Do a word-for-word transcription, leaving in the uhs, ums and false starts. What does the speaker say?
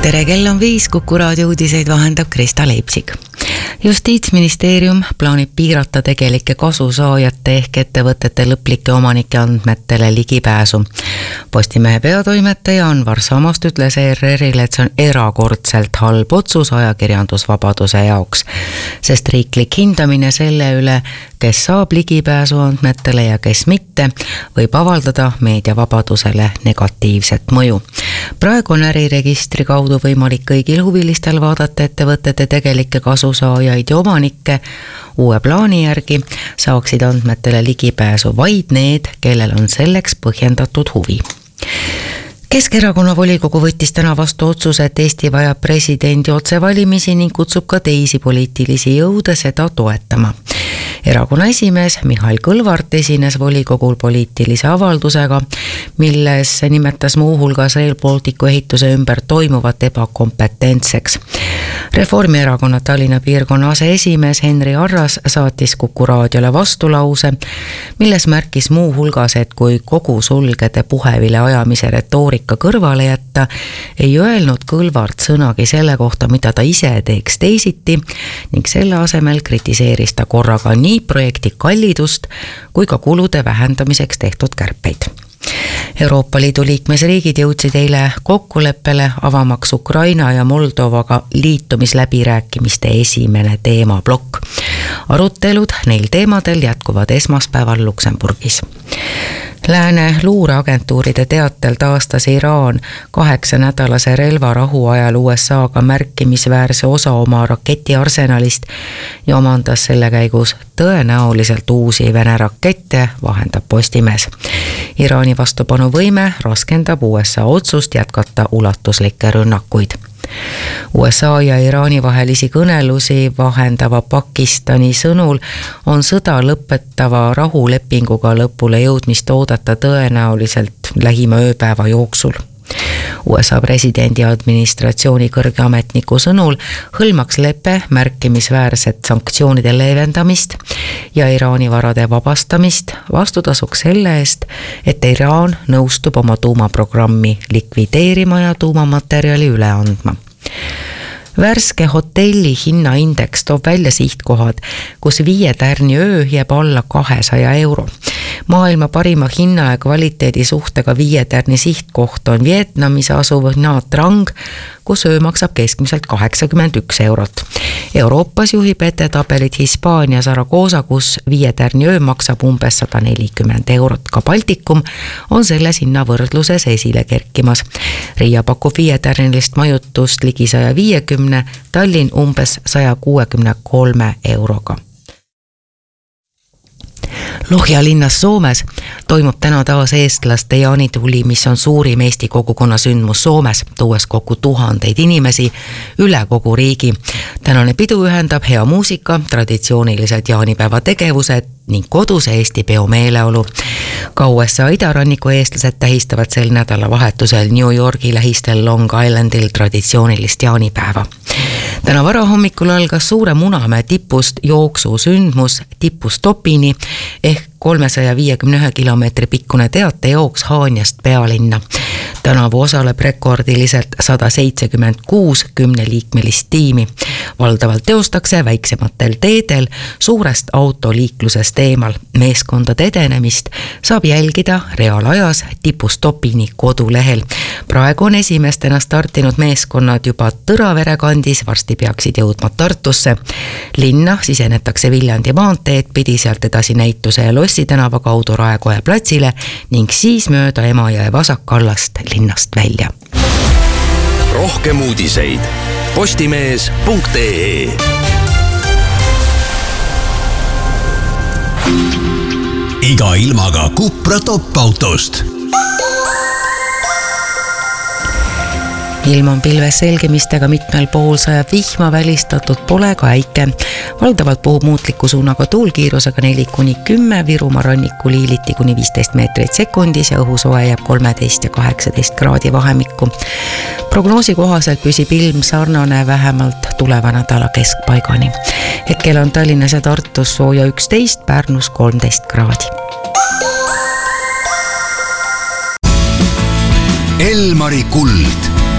tere, kell on viis, Kuku raadio uudiseid vahendab Krista Leipsik. Justiitsministeerium plaanib piirata tegelike kasusaajate ehk ettevõtete lõplike omanike andmetele ligipääsu. Postimehe peatoimetaja Anvar Samast ütles E R R-ile, et see on erakordselt halb otsus ajakirjandusvabaduse jaoks, sest riiklik hindamine selle üle, kes saab ligipääsu andmetele ja kes mitte, võib avaldada meediavabadusele negatiivset mõju. Praegu on äriregistri kaudu võimalik kõigil huvilistel vaadata ettevõtete tegelikke kasusaajaid ja omanikke. Uue plaani järgi saaksid andmetele ligipääsu vaid need, kellel on selleks põhjendatud huvi. Keskerakonna volikogu võttis täna vastu otsuse, et Eesti vajab presidendi otsevalimisi ning kutsub ka teisi poliitilisi jõude seda toetama. Erakonna esimees Mihhail Kõlvart esines volikogul poliitilise avaldusega, milles nimetas muu hulgas Rail Balticu ehituse ümber toimuvat ebakompetentseks. Reformierakonna Tallinna piirkonna aseesimees Henri Arras saatis Kuku raadiole vastulause, milles märkis muu hulgas, et kui kogu sulgede puhevile ajamise retoorika kõrvale jätta, ei öelnud Kõlvart sõnagi selle kohta, mida ta ise teeks teisiti ning selle asemel kritiseeris ta korraga nii projekti kallidust kui ka kulude vähendamiseks tehtud kärpeid. Euroopa Liidu liikmesriigid jõudsid eile kokkuleppele avamaks Ukraina ja Moldovaga liitumisläbirääkimiste esimene teemablokk. Arutelud neil teemadel jätkuvad esmaspäeval Luksemburgis. Lääne luureagentuuride teatel taastas Iraan kaheksa nädalase relvarahu ajal U S A-ga märkimisväärse osa oma raketiarsenalist ja omandas selle käigus tõenäoliselt uusi Vene rakette, vahendab Postimees. Iraani vastupanuvõime raskendab U S A otsust jätkata ulatuslikke rünnakuid. U S A ja Iraani vahelisi kõnelusi vahendava Pakistani sõnul on sõda lõpetava rahulepinguga lõpule jõudmist oodata tõenäoliselt lähima ööpäeva jooksul. U S A presidendi administratsiooni kõrge ametniku sõnul hõlmaks lepe märkimisväärset sanktsioonide leevendamist ja Iraani varade vabastamist vastutasuks selle eest, et Iraan nõustub oma tuumaprogrammi likvideerima ja tuumamaterjali üle andma. Värske hotelli hinnaindeks toob välja sihtkohad, kus viie tärni öö jääb alla kahesaja euro. Maailma parima hinna ja kvaliteedi suhtega viie tärni sihtkoht on Vietnamis asuv Nha Trang, kus öö maksab keskmiselt kaheksakümmend üks eurot. Euroopas juhib etetabelit Hispaania Zaragoza, kus viie tärni öö maksab umbes sada nelikümmend eurot. Ka Baltikum on selles hinna võrdluses esile kerkimas. Riia pakub viie tärnilist majutust ligi saja viiekümne, Tallinn umbes saja kuuekümne kolme euroga. Lohja linnas Soomes toimub täna taas eestlaste jaanituli, mis on suurim Eesti kogukonna sündmus Soomes, tuues kokku tuhandeid inimesi üle kogu riigi. Tänane pidu ühendab hea muusika, traditsioonilised jaanipäeva tegevused ning koduse Eesti peo meeleolu. Ka U S A idaranniku eestlased tähistavad sel nädala vahetusel New Yorgi lähistel Long Islandil traditsioonilist jaanipäeva. Täna varahommikul algas Suure Munamäe tipust jooksu sündmus Tipustopini ehk kolmesaja viiekümne ühe kilomeetri pikkune teatejooks Haanjast pealinna. Tänavu osaleb rekordiliselt sada seitsekümmend kuus kümneliikmelist tiimi. Valdavalt teostakse väiksematel teedel suurest autoliiklusest eemal. Meeskondade edenemist saab jälgida reaalajas Tipustopini kodulehel. Praegu on esimestena startinud meeskonnad juba Tõravere kandis, varsti peaksid jõudma Tartusse. Linna sisenetakse Viljandi maanteed pidi, sealt edasi Näituse ja Lossi tänava kaudu Raekoja platsile ning siis mööda Emajõe vasakallast linnast välja. Rohkem uudiseid postimees punkt ee. Iga ilmaga Cupra top-autost. Ilm on pilves selgemistega, mitmel pool sajab vihma, välistatud pole ka äike. Valdavalt puhub muutliku suunaga tuulkiirusega neli kuni kümme, Virumaa ranniku liiliti kuni viisteist meetrit sekundis ja õhusoe jääb kolmteist ja kaheksateist kraadi vahemikku. Prognoosi kohaselt püsib ilm sarnane vähemalt tuleva nädala keskpaigani. Hetkel on Tallinnas ja Tartus sooja üksteist, Pärnus kolmteist kraadi. Elmari Kuld.